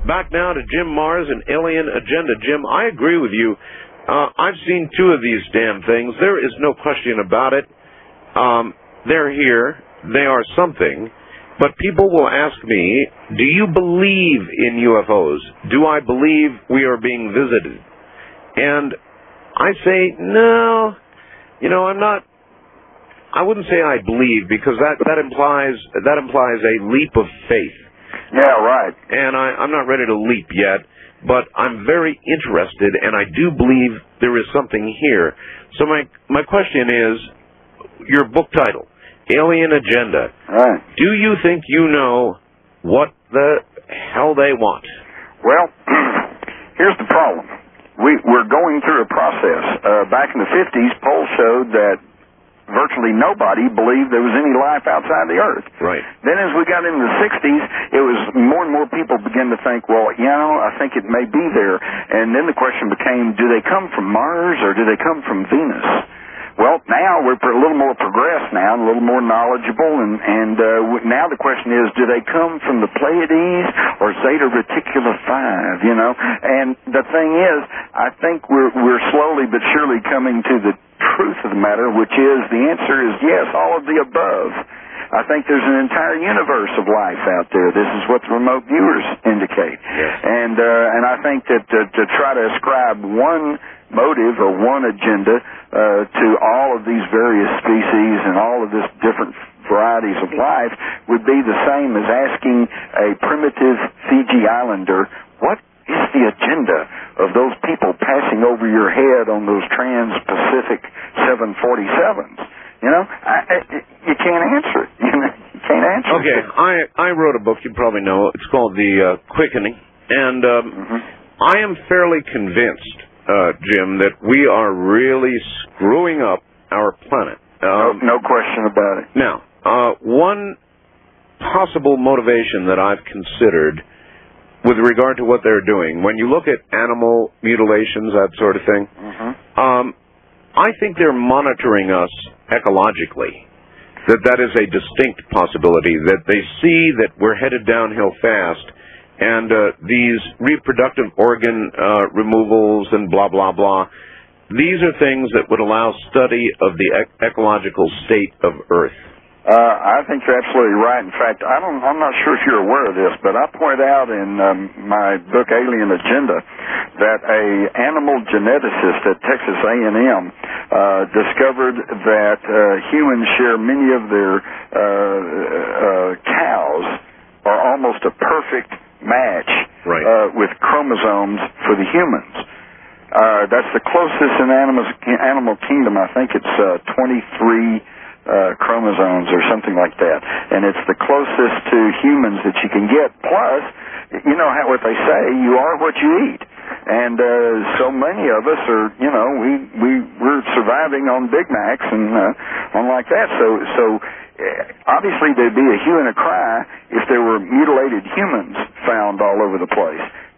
back now to Jim Marrs and Alien Agenda. Jim, I agree with you. I've seen 2 of these damn things. There is no question about it. They're here. They are something. But people will ask me, do you believe in UFOs? Do I believe we are being visited? And I say, no. I wouldn't say I believe, because that implies a leap of faith. Yeah, right. And I'm not ready to leap yet, but I'm very interested, and I do believe there is something here. So my question is, your book title, Alien Agenda. Right. Do you think you know what the hell they want? Well, here's the problem. We're going through a process. Back in the 50s, polls showed that virtually nobody believed there was any life outside the Earth. Right. Then as we got into the 60s, it was more and more people began to think, well, I think it may be there. And then the question became, do they come from Mars or do they come from Venus? Well, now we're a little more progressed now, and a little more knowledgeable, and now the question is, do they come from the Pleiades or Zeta Reticuli 5? And the thing is, I think we're slowly but surely coming to the truth of the matter, which is the answer is yes, all of the above. I think there's an entire universe of life out there. This is what the remote viewers indicate. Yes. And I think that to try to ascribe one motive or one agenda to all of these various species and all of this different varieties of life would be the same as asking a primitive Fiji Islander, what is the agenda of those people passing over your head on those Trans-Pacific 747s? You can't answer it. You can't answer it. Okay, I wrote a book, you probably know. It's called The Quickening. And I am fairly convinced, Jim, that we are really screwing up our planet. No question about it. Now, one possible motivation that I've considered with regard to what they're doing, when you look at animal mutilations, that sort of thing, I think they're monitoring us ecologically. That is a distinct possibility, that they see that we're headed downhill fast, and these reproductive organ removals and blah, blah, blah, these are things that would allow study of the ecological state of Earth. I think you're absolutely right. In fact, I'm not sure if you're aware of this, but I point out in my book Alien Agenda that a animal geneticist at Texas A&M discovered that humans share many of their cows are almost a perfect match with chromosomes for the humans. That's the closest in animal kingdom. I think it's 23 chromosomes or something like that, and it's the closest to humans that you can get. Plus, you know what they say, you are what you eat, and so many of us are, we're surviving on Big Macs and on like that. So obviously there'd be a hue and a cry if there were mutilated humans found all over the place.